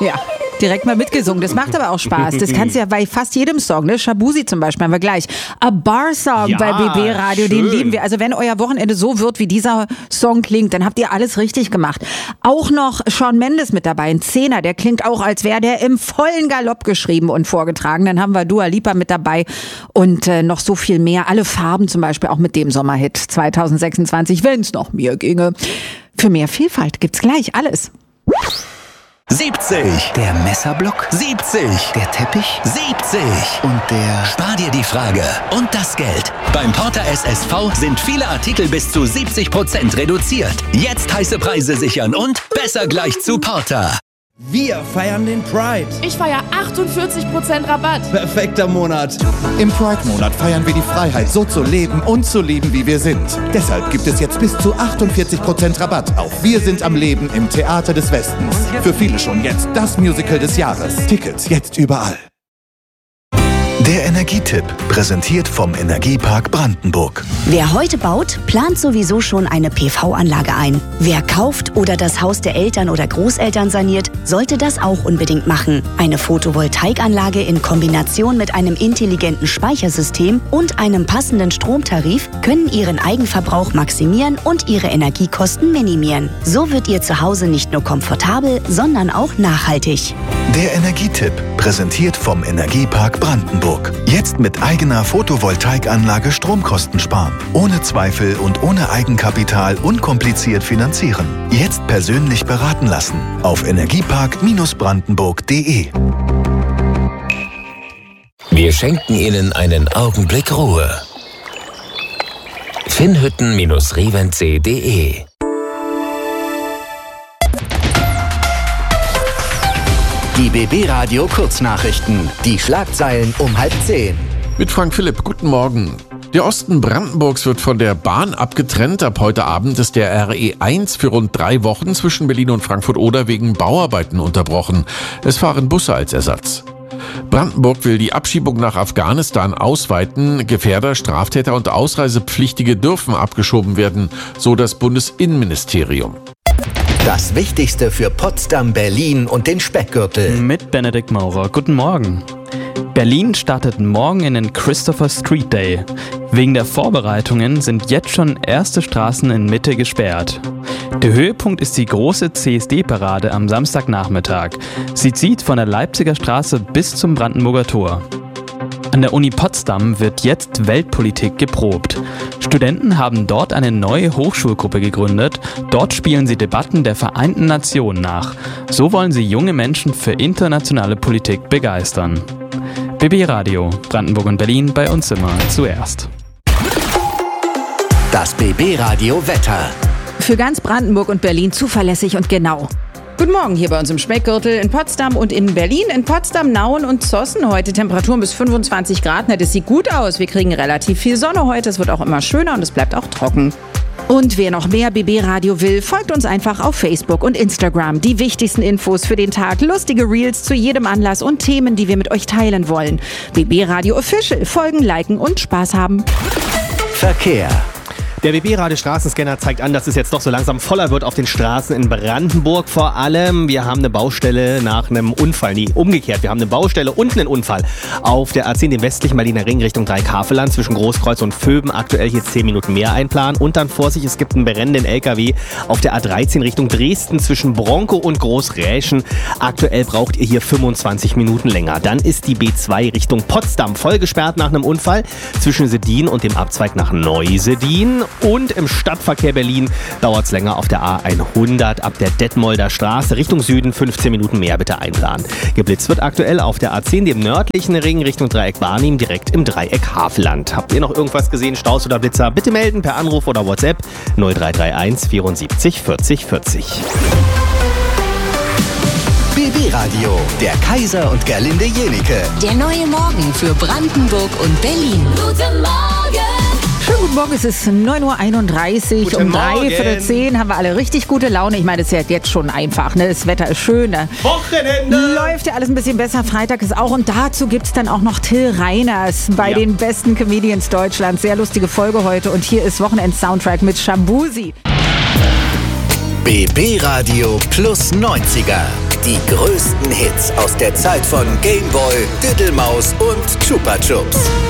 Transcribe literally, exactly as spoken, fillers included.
Ja. Direkt mal mitgesungen. Das macht aber auch Spaß. Das kannst du ja bei fast jedem Song, ne? Shabuzi zum Beispiel haben wir gleich. A Bar-Song ja, bei B B Radio, schön. Den lieben wir. Also wenn euer Wochenende so wird, wie dieser Song klingt, dann habt ihr alles richtig gemacht. Auch noch Shawn Mendes mit dabei, ein Zehner, der klingt auch, als wäre der im vollen Galopp geschrieben und vorgetragen. Dann haben wir Dua Lipa mit dabei und äh, noch so viel mehr. Alle Farben zum Beispiel, auch mit dem Sommerhit zwanzig sechsundzwanzig, wenn es nach mir ginge. Für mehr Vielfalt gibt's gleich alles. siebzig. Der Messerblock. siebzig. Der Teppich. siebzig. Und der... Spar dir die Frage und das Geld. Beim Porter S S V sind viele Artikel bis zu siebzig Prozent reduziert. Jetzt heiße Preise sichern und besser gleich zu Porter. Wir feiern den Pride. Ich feiere achtundvierzig Prozent Rabatt. Perfekter Monat. Im Pride-Monat feiern wir die Freiheit, so zu leben und zu lieben, wie wir sind. Deshalb gibt es jetzt bis zu achtundvierzig Prozent Rabatt auf Wir sind am Leben im Theater des Westens. Für viele schon jetzt das Musical des Jahres. Tickets jetzt überall. Der Energietipp, präsentiert vom Energiepark Brandenburg. Wer heute baut, plant sowieso schon eine P V-Anlage ein. Wer kauft oder das Haus der Eltern oder Großeltern saniert, sollte das auch unbedingt machen. Eine Photovoltaikanlage in Kombination mit einem intelligenten Speichersystem und einem passenden Stromtarif können Ihren Eigenverbrauch maximieren und Ihre Energiekosten minimieren. So wird Ihr Zuhause nicht nur komfortabel, sondern auch nachhaltig. Der Energietipp, präsentiert vom Energiepark Brandenburg. Jetzt mit eigener Photovoltaikanlage Stromkosten sparen. Ohne Zweifel und ohne Eigenkapital unkompliziert finanzieren. Jetzt persönlich beraten lassen. Auf energiepark brandenburg punkt de. Wir schenken Ihnen einen Augenblick Ruhe. finnhütten Revenzee punkt de Die B B Radio Kurznachrichten. Die Schlagzeilen um halb zehn. Mit Frank Philipp, guten Morgen. Der Osten Brandenburgs wird von der Bahn abgetrennt. Ab heute Abend ist der R E eins für rund drei Wochen zwischen Berlin und Frankfurt-Oder wegen Bauarbeiten unterbrochen. Es fahren Busse als Ersatz. Brandenburg will die Abschiebung nach Afghanistan ausweiten. Gefährder, Straftäter und Ausreisepflichtige dürfen abgeschoben werden, so das Bundesinnenministerium. Das Wichtigste für Potsdam, Berlin und den Speckgürtel. Mit Benedikt Maurer. Guten Morgen. Berlin startet morgen in den Christopher Street Day. Wegen der Vorbereitungen sind jetzt schon erste Straßen in Mitte gesperrt. Der Höhepunkt ist die große C S D-Parade am Samstagnachmittag. Sie zieht von der Leipziger Straße bis zum Brandenburger Tor. An der Uni Potsdam wird jetzt Weltpolitik geprobt. Studenten haben dort eine neue Hochschulgruppe gegründet. Dort spielen sie Debatten der Vereinten Nationen nach. So wollen sie junge Menschen für internationale Politik begeistern. B B Radio, Brandenburg und Berlin, bei uns immer zuerst. Das B B Radio Wetter. Für ganz Brandenburg und Berlin zuverlässig und genau. Guten Morgen hier bei uns im Speckgürtel in Potsdam und in Berlin. In Potsdam, Nauen und Zossen heute Temperaturen bis fünfundzwanzig Grad. Na, das sieht gut aus. Wir kriegen relativ viel Sonne heute. Es wird auch immer schöner und es bleibt auch trocken. Und wer noch mehr B B Radio will, folgt uns einfach auf Facebook und Instagram. Die wichtigsten Infos für den Tag, lustige Reels zu jedem Anlass und Themen, die wir mit euch teilen wollen. B B Radio Official. Folgen, liken und Spaß haben. Verkehr. Der B B-Radio-Straßenscanner zeigt an, dass es jetzt doch so langsam voller wird auf den Straßen in Brandenburg. Vor allem, wir haben eine Baustelle nach einem Unfall. Nee, umgekehrt. Wir haben eine Baustelle und einen Unfall auf der A zehn, dem westlichen Berliner Ring Richtung Dreikafelland zwischen Großkreuz und Vöben. Aktuell hier zehn Minuten mehr einplanen. Und dann Vorsicht, es gibt einen brennenden L K W auf der A dreizehn Richtung Dresden zwischen Bronkow und Großräschen. Aktuell braucht ihr hier fünfundzwanzig Minuten länger. Dann ist die B zwei Richtung Potsdam voll gesperrt nach einem Unfall zwischen Sedin und dem Abzweig nach Neusedin. Und im Stadtverkehr Berlin dauert es länger auf der A hundert ab der Detmolder Straße Richtung Süden. fünfzehn Minuten mehr bitte einplanen. Geblitzt wird aktuell auf der A zehn, dem nördlichen Ring Richtung Dreieck Barnim, direkt im Dreieck Havelland. Habt ihr noch irgendwas gesehen, Staus oder Blitzer? Bitte melden per Anruf oder WhatsApp null drei drei eins vierundsiebzig vierzig vierzig. B B Radio, der Kaiser und Gerlinde Jenike. Der neue Morgen für Brandenburg und Berlin. Guten Morgen! Schönen guten Morgen, es ist neun Uhr einunddreißig. Guten um drei, Morgen. Viertel zehn haben wir alle richtig gute Laune. Ich meine, das ist ja jetzt schon einfach, ne? Das Wetter ist schön. Ne? Wochenende! Läuft ja alles ein bisschen besser. Freitag ist auch. Und dazu gibt es dann auch noch Till Reiners bei Ja. den besten Comedians Deutschlands. Sehr lustige Folge heute. Und hier ist Wochenend-Soundtrack mit Shabuzi. B B Radio plus neunziger. Die größten Hits aus der Zeit von Gameboy, Diddlemaus und Chupa Chups.